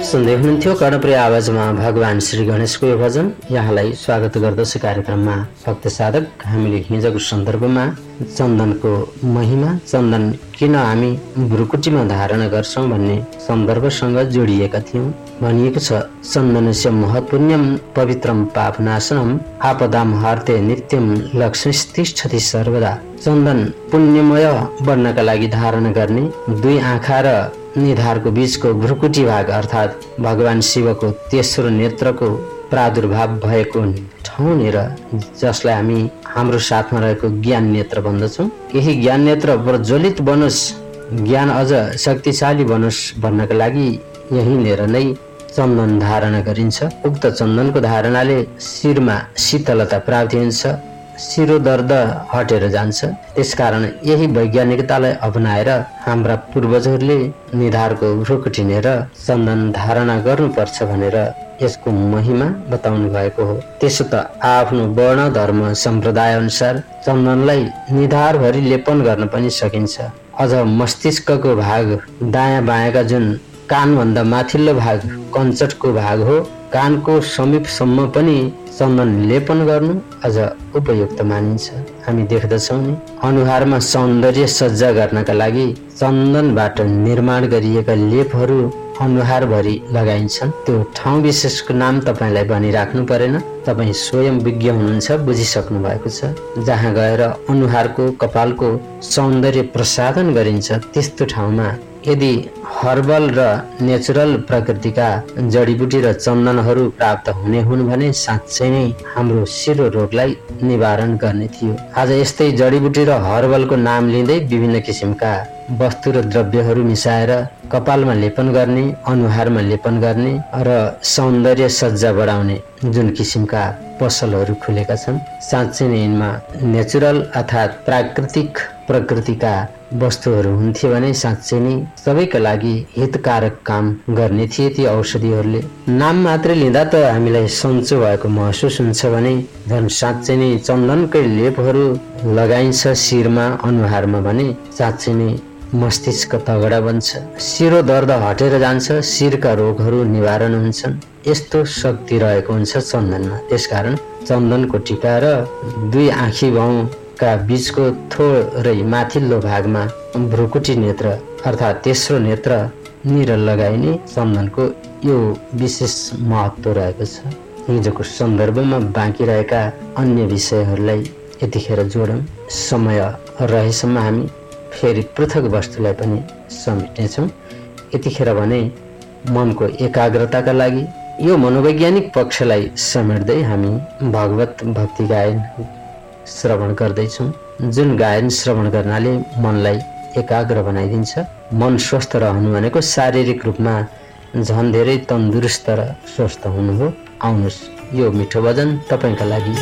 सुन्दै हुनुहुन्थ्यो कर्णप्रिय आवाजमा भगवान श्री गणेशको यो भजन। यहाँलाई स्वागत गर्दछु कार्यक्रममा। भक्त साधक, हामीले हिजोको सन्दर्भमा चन्दनको महिमा, चन्दन किन हामी भ्रुकुटीमा धारण गर्छौं भन्ने सन्दर्भसँग जोडिएका थियौं। भनिएको छ, चन्दनस्य महत्पुण्यम पवित्रम पापनाशनम आपदाम हर्ते नित्यम लक्ष्मीस्तिष्ठति सर्वदा। चन्दन पुण्यमय बन्नका लागि धारण गर्ने दुई आँखा र निधारको बीचको भ्रुकुटी भाग अर्थात् भगवान शिवको तेस्रो नेत्रको प्रादुर्भाव भएको ठाउँनेर, जसलाई हामी हाम्रो साथमा रहेको ज्ञान नेत्र भन्दछौँ, यही ज्ञान नेत्र प्रज्वलित बनोस्, ज्ञान अझ शक्तिशाली बनोस् भन्नका लागि यहीँनेर नै चन्दन धारण गरिन्छ। उक्त चन्दनको धारणाले शिरमा शीतलता प्राप्ति हुन्छ, शिरो दर्द हटेर जान्छ। त्यसकारण यही वैज्ञानिकतालाई अपनाएर हाम्रा पूर्वजहरूले निधारको भ्रुकुटिनेर चन्दन धारणा गर्नुपर्छ भनेर यसको महिमा बताउनु भएको हो। त्यसो त आफ्नो वर्ण धर्म सम्प्रदाय अनुसार चन्दनलाई निधारभरि लेपन गर्न पनि सकिन्छ। अझ मस्तिष्कको भाग दायाँ बायाँका जुन कानभन्दा माथिल्लो भाग कञ्चटको भाग हो, कानको समीपसम्म पनि चन्दन लेपन गर्नु अझ उपयुक्त मानिन्छ। हामी देख्दछौँ नि, अनुहारमा सौन्दर्य सज्जा गर्नका लागि चन्दनबाट निर्माण गरिएका लेपहरू अनुहारभरि लगाइन्छन्। त्यो ठाउँ विशेषको नाम तपाईँलाई भनिराख्नु परेन, तपाईँ स्वयं विज्ञ हुनुहुन्छ, बुझिसक्नु भएको छ। जहाँ गएर अनुहारको कपालको सौन्दर्य प्रसाधन गरिन्छ त्यस्तो ठाउँमा यदि हर्बल र नेचुरल प्रकृतिका जडीबुटी र चन्दनहरू प्राप्त हुने हुन् भने साँच्चै नै हाम्रो शिरो रोगलाई निवारण गर्ने थियो। आज यस्तै जडीबुटी र हर्बलको नाम लिँदै विभिन्न किसिमका वस्तु र द्रव्यहरू मिसाएर कपालमा लेपन गर्ने, अनुहारमा लेपन गर्ने र सौन्दर्य सज्जा बढाउने जुन किसिमका पसलहरू खुलेका छन्, साँच्चै नै यिनमा नेचुरल अर्थात् प्राकृतिक प्रकृतिका वस्तुहरू हुन्थ्यो भने साँच्चै नै सबैका लागि हितकारक काम गर्ने थिए ती औषधिहरूले। नाम मात्रै लिँदा त हामीलाई सन्चो भएको महसुस हुन्छ भने झन् साँच्चै नै चन्दनकै लेपहरू लगाइन्छ शिरमा, अनुहारमा भने साँच्चै नै मस्तिष्क तगडा बन्छ, शिरो दर्द हटेर जान्छ, शिरका रोगहरू निवारण हुन्छन्। यस्तो शक्ति रहेको हुन्छ चन्दनमा। त्यसकारण चन्दनको टीका र दुई आँखी भाउका बीचको थोरै माथिल्लो भागमा भ्रुकुटी नेत्र अर्थात् तेस्रो नेत्र निर लगाइने चन्दनको यो विशेष महत्त्व रहेको छ। हिजोको सन्दर्भमा बाँकी रहेका अन्य विषयहरूलाई यतिखेर जोडौँ। समय रहेसम्म हामी फेरि पृथक वस्तुलाई पनि समेट्नेछौँ। यतिखेर भने मनको एकाग्रताका लागि यो मनोवैज्ञानिक पक्षलाई समेट्दै हामी भगवत भक्ति गायन श्रवण गर्दैछौँ। जुन गायन श्रवण गर्नाले मनलाई एकाग्र बनाइदिन्छ। मन स्वस्थ रहनु भनेको शारीरिक रूपमा झन् धेरै तन्दुरुस्त र स्वस्थ हुनु हो। आउनुहोस्, यो मिठो भजन तपाईँका लागि